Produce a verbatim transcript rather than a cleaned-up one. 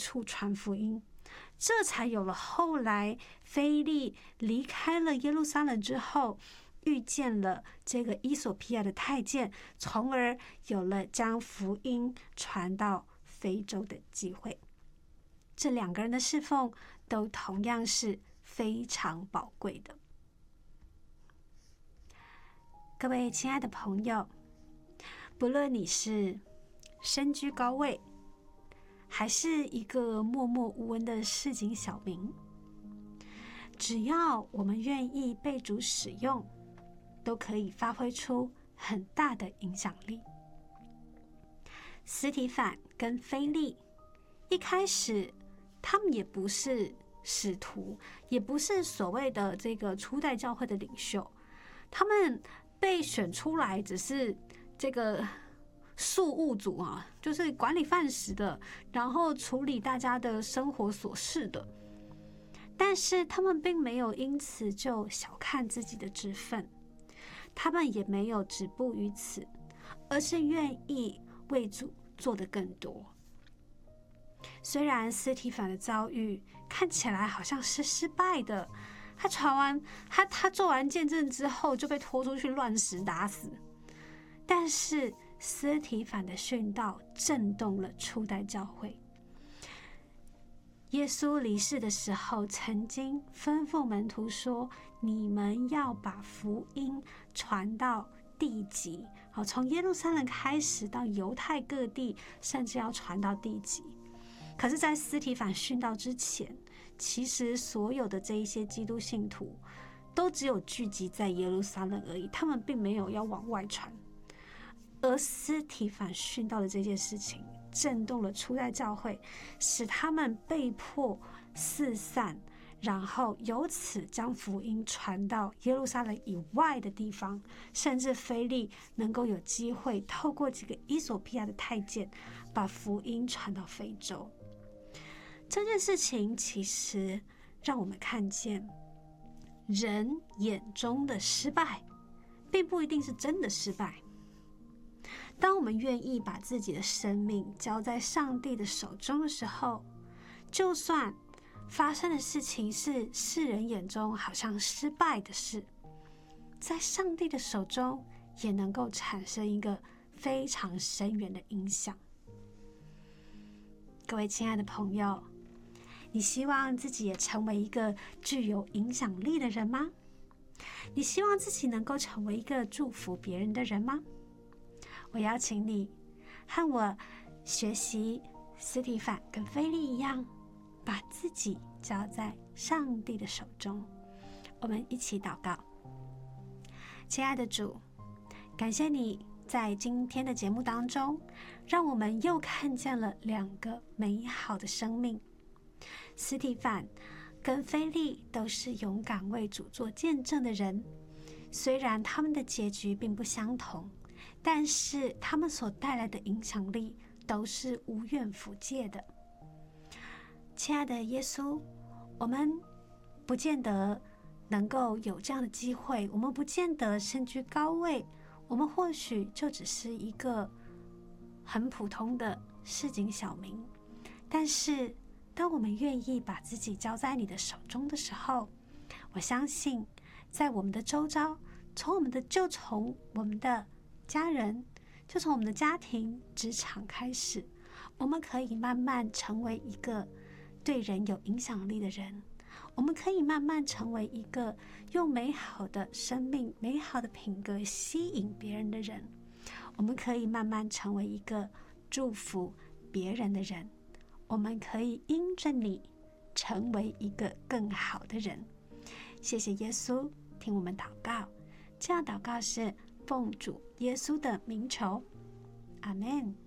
处传福音，这才有了后来腓利离开了耶路撒冷之后，遇见了这个伊索比亚的太监，从而有了将福音传到非洲的机会。这两个人的侍奉都同样是非常宝贵的。各位亲爱的朋友，不论你是身居高位，还是一个默默无闻的市井小民，只要我们愿意被主使用，都可以发挥出很大的影响力。司提反跟腓利一开始他们也不是使徒，也不是所谓的这个初代教会的领袖，他们被选出来只是这个庶务组啊，就是管理饭食的，然后处理大家的生活琐事的。但是他们并没有因此就小看自己的职分，他们也没有止步于此，而是愿意为主做得更多。虽然司提反的遭遇看起来好像是失败的，他传完他他做完见证之后就被拖出去乱石打死，但是司提反的殉道震动了初代教会。耶稣离世的时候，曾经吩咐门徒说：“你们要把福音传到地极，好，从耶路撒冷开始到犹太各地，甚至要传到地极。”可是在司提反殉道之前，其实所有的这一些基督信徒都只有聚集在耶路撒冷而已，他们并没有要往外传。而司提反殉道的这件事情震动了初代教会，使他们被迫四散，然后由此将福音传到耶路撒冷以外的地方，甚至腓利能够有机会透过几个伊索比亚的太监把福音传到非洲。这件事情其实让我们看见，人眼中的失败并不一定是真的失败。当我们愿意把自己的生命交在上帝的手中的时候，就算发生的事情是世人眼中好像失败的事，在上帝的手中也能够产生一个非常深远的影响。各位亲爱的朋友，你希望自己也成为一个具有影响力的人吗？你希望自己能够成为一个祝福别人的人吗？我邀请你和我学习司提反跟腓利一样，把自己交在上帝的手中。我们一起祷告。亲爱的主，感谢你在今天的节目当中，让我们又看见了两个美好的生命。司提反跟腓利都是勇敢为主做见证的人，虽然他们的结局并不相同，但是他们所带来的影响力都是无远弗届的。亲爱的耶稣，我们不见得能够有这样的机会，我们不见得身居高位，我们或许就只是一个很普通的市井小民，但是当我们愿意把自己交在你的手中的时候，我相信在我们的周遭，从我们的就从我们的家人，就从我们的家庭、职场开始，我们可以慢慢成为一个对人有影响力的人，我们可以慢慢成为一个用美好的生命、美好的品格吸引别人的人，我们可以慢慢成为一个祝福别人的人，我们可以因着你成为一个更好的人。谢谢耶稣，听我们祷告，这样祷告是奉主耶稣的名求，阿们。